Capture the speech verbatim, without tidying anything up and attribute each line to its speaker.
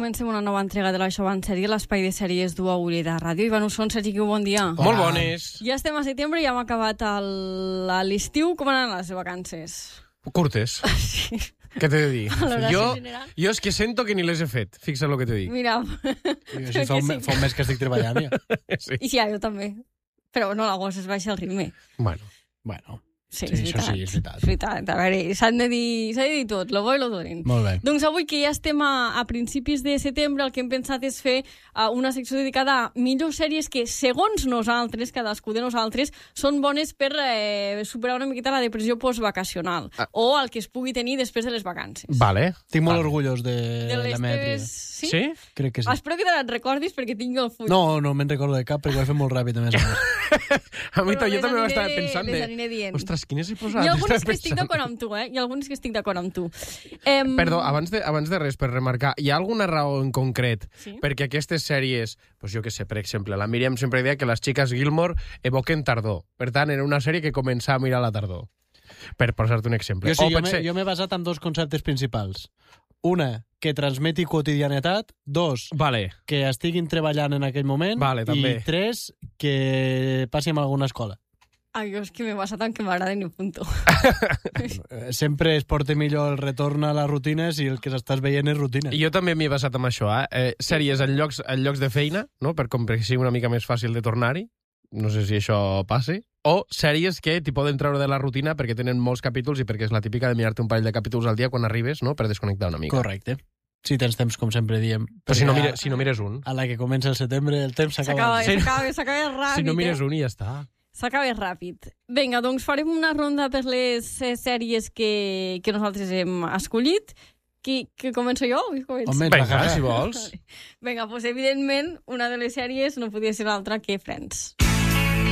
Speaker 1: comencem una nova entrega de l'Això va en sèrie, l'espai de sèries d'U A U de Ràdio. Iván Ussón, Sergi Guiu, bon dia.
Speaker 2: Hola. Molt bones.
Speaker 1: Ja estem a setembre i ja hem acabat el- a l'estiu. Com han anat les vacances?
Speaker 2: Curtes.
Speaker 1: Sí.
Speaker 2: Què t'he de dir?
Speaker 1: Valoració
Speaker 2: Jo,
Speaker 1: general.
Speaker 2: jo és que sento que ni les he fet. Fixa't el que t'he dit.
Speaker 1: Mira,
Speaker 3: Jo, si fa, un,
Speaker 1: sí.
Speaker 3: fa un mes que estic treballant, ja.
Speaker 2: Sí.
Speaker 1: I sí, jo també. Però no, l'agost es baixa el ritme.
Speaker 2: Bueno,
Speaker 3: Bueno,
Speaker 1: Sí,
Speaker 3: Sí,
Speaker 1: és
Speaker 3: això
Speaker 1: veritat.
Speaker 3: sí, és veritat.
Speaker 1: És veritat. A veure, s'han de dir, s'ha de dir tot, lo bo i lo dolent.
Speaker 3: molt bé.
Speaker 1: Doncs avui, que ja estem a, a principis de setembre, el que hem pensat és fer uh, una secció dedicada a millors sèries que, segons nosaltres, cadascú de nosaltres, són bones per eh, superar una miqueta la depressió postvacacional
Speaker 2: Ah.
Speaker 1: o el que es pugui tenir després de les vacances.
Speaker 2: vale.
Speaker 3: Estic molt
Speaker 2: Vale.
Speaker 3: orgullós de,
Speaker 1: De les
Speaker 3: l'Emetria.
Speaker 1: teves... Sí?
Speaker 2: Sí?
Speaker 3: Crec que sí.
Speaker 1: Espero que te les recordis perquè tinc el full.
Speaker 3: No, no me'n recordo de cap, perquè ho he fet molt ràpid, a més a més.
Speaker 2: A mi
Speaker 1: Però
Speaker 2: jo
Speaker 1: les
Speaker 2: també
Speaker 1: aniré-
Speaker 2: estava pensant
Speaker 1: les
Speaker 2: de...
Speaker 1: aniré dient.
Speaker 2: Ostres, quines he posat?
Speaker 1: Hi ha algunes
Speaker 2: Estava
Speaker 1: que estic
Speaker 2: pensant.
Speaker 1: d'acord amb tu, eh? Hi ha algunes que estic d'acord amb tu. Em...
Speaker 2: Perdó, abans de, abans de res, per remarcar, hi ha alguna raó en concret
Speaker 1: Sí?
Speaker 2: perquè aquestes sèries, pues jo que sé, per exemple, la Míriam sempre deia que les xiques Gilmore evoquen tardor. Per tant, era una sèrie que començava a mirar la tardor. Per posar-te un exemple.
Speaker 3: Jo sí,
Speaker 2: O
Speaker 3: jo
Speaker 2: pot
Speaker 3: m'he
Speaker 2: ser-
Speaker 3: jo m'he basat en dos conceptes principals. Una, que transmeti quotidianitat. Dos,
Speaker 2: Vale.
Speaker 3: que estiguin treballant en aquell moment.
Speaker 2: Vale, també.
Speaker 3: I tres, que passi en alguna escola.
Speaker 1: Ai, jo és que m'he basat en que m'agraden i punto.
Speaker 3: Eh, Sempre es porta millor el retorn a les rutines i el que s'estàs veient és rutina.
Speaker 2: Jo també m'hi he basat en això, eh? eh sèries en llocs, en llocs de feina, no? Per com que sigui una mica més fàcil de tornar-hi. No sé si això passi. O sèries que t'hi poden treure de la rutina perquè tenen molts capítols i perquè és la típica de mirar-te un parell de capítols al dia quan arribes, no? Per desconnectar una mica.
Speaker 3: Correcte. Si tens temps, com sempre diem.
Speaker 2: Però si no,
Speaker 3: Perquè
Speaker 2: mires, si no mires un.
Speaker 3: A la que comença el setembre, el temps s'acaba.
Speaker 1: S'acaba,
Speaker 2: Sí.
Speaker 1: s'acaba, s'acaba ràpid.
Speaker 2: Si no mires
Speaker 1: eh?
Speaker 2: un i ja està.
Speaker 1: S'acaba ràpid. Vinga, doncs farem una ronda per les eh, sèries que, que nosaltres hem escollit. Que, que començo jo o que començo?
Speaker 3: Home,
Speaker 2: Vinga,
Speaker 3: raja.
Speaker 2: si vols.
Speaker 1: Vinga, doncs evidentment una de les sèries no podia ser l'altra que Friends.